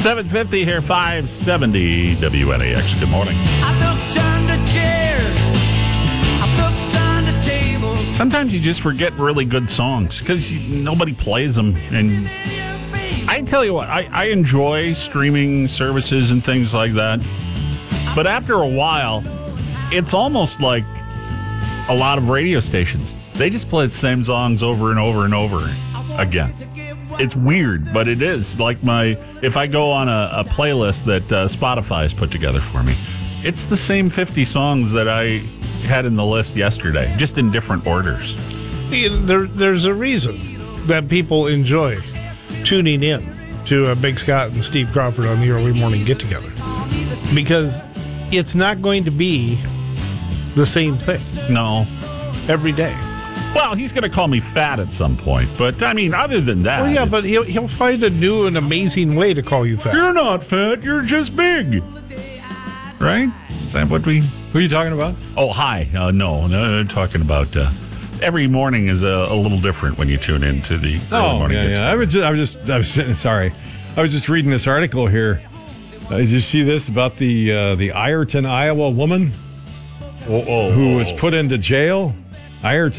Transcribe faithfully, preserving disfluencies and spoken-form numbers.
seven fifty here, five seventy W N A X. Good morning. I looked under chairs. I looked under tables. Sometimes you just forget really good songs because nobody plays them. And I tell you what, I, I enjoy streaming services and things like that. But after a while, it's almost like a lot of radio stations. They just play the same songs over and over and over again. It's weird, but it is. Like my, if I go on a, a playlist that uh, Spotify has put together for me, it's the same fifty songs that I had in the list yesterday, just in different orders. There, there's a reason that people enjoy tuning in to uh, Big Scott and Steve Crawford on the early morning get-together. Because it's not going to be the same thing. No. Every day. Well, he's going to call me fat at some point, but I mean, other than that. Well, yeah, but he'll, he'll find a new and amazing way to call you fat. You're not fat, you're just big. Right? Is that what we... Who are you talking about? Oh, hi. Uh, no, no, I'm talking about... Uh, every morning is a, a little different when you tune into the early Oh, morning yeah, get yeah. I was just, I was just, I was sitting, sorry. I was just reading this article here. Uh, did you see this about the uh, the Ireton, Iowa woman oh, oh, who oh. was put into jail? Ireton.